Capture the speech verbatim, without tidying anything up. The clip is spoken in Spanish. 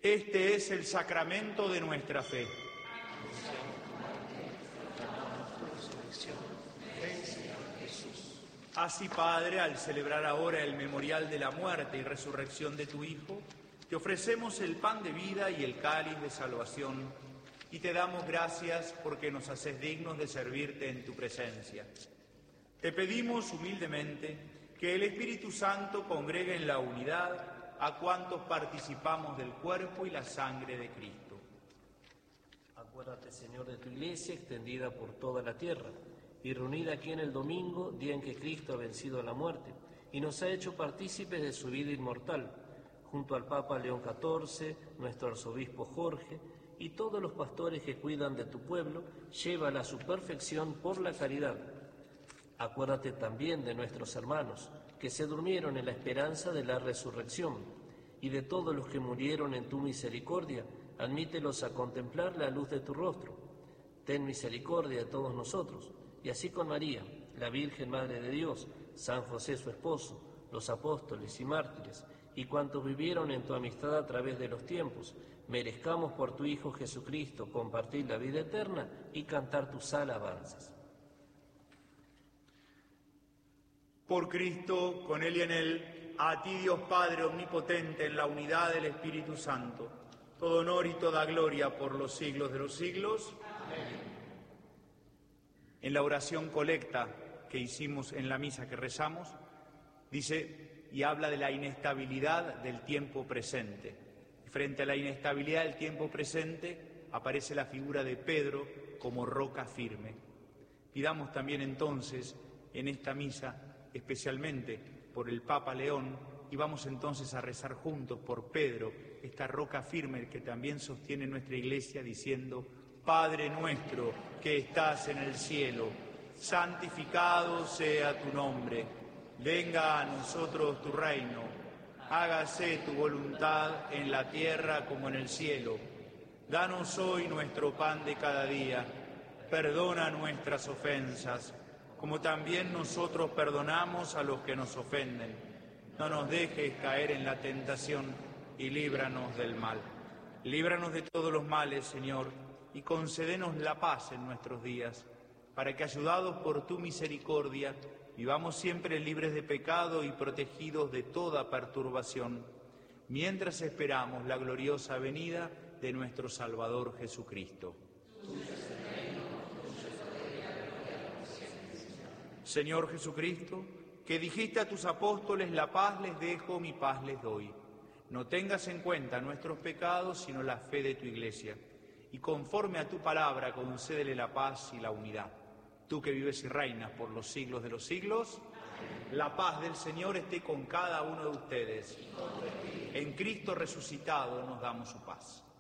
Este es el sacramento de nuestra fe. Así, Padre, al celebrar ahora el memorial de la muerte y resurrección de tu Hijo, te ofrecemos el pan de vida y el cáliz de salvación, y te damos gracias porque nos haces dignos de servirte en tu presencia. Te pedimos humildemente que el Espíritu Santo congregue en la unidad a cuantos participamos del cuerpo y la sangre de Cristo. Acuérdate, Señor, de tu Iglesia extendida por toda la tierra y reunida aquí en el domingo, día en que Cristo ha vencido a la muerte y nos ha hecho partícipes de su vida inmortal, junto al Papa León catorce, nuestro arzobispo Jorge y todos los pastores que cuidan de tu pueblo, llévala a su perfección por la caridad. Acuérdate también de nuestros hermanos que se durmieron en la esperanza de la resurrección y de todos los que murieron en tu misericordia, admítelos a contemplar la luz de tu rostro. Ten misericordia de todos nosotros, y así con María, la Virgen Madre de Dios, San José su esposo, los apóstoles y mártires, y cuantos vivieron en tu amistad a través de los tiempos, merezcamos por tu Hijo Jesucristo compartir la vida eterna y cantar tus alabanzas. Por Cristo, con Él y en Él, a ti Dios Padre omnipotente, en la unidad del Espíritu Santo, todo honor y toda gloria por los siglos de los siglos. Amén. En la oración colecta que hicimos en la misa que rezamos, dice y habla de la inestabilidad del tiempo presente. Frente a la inestabilidad del tiempo presente aparece la figura de Pedro como roca firme. Pidamos también entonces en esta misa, especialmente por el Papa León, y vamos entonces a rezar juntos por Pedro, esta roca firme que también sostiene nuestra Iglesia, diciendo: Padre nuestro que estás en el cielo, santificado sea tu nombre, venga a nosotros tu reino, hágase tu voluntad en la tierra como en el cielo. Danos hoy nuestro pan de cada día, perdona nuestras ofensas, como también nosotros perdonamos a los que nos ofenden. No nos dejes caer en la tentación y líbranos del mal. Líbranos de todos los males, Señor, y concédenos la paz en nuestros días, para que, ayudados por tu misericordia, vivamos siempre libres de pecado y protegidos de toda perturbación, mientras esperamos la gloriosa venida de nuestro Salvador Jesucristo. Señor Jesucristo, que dijiste a tus apóstoles: la paz les dejo, mi paz les doy. No tengas en cuenta nuestros pecados, sino la fe de tu Iglesia, y conforme a tu palabra concédele la paz y la unidad. Tú que vives y reinas por los siglos de los siglos, la paz del Señor esté con cada uno de ustedes. En Cristo resucitado nos damos su paz.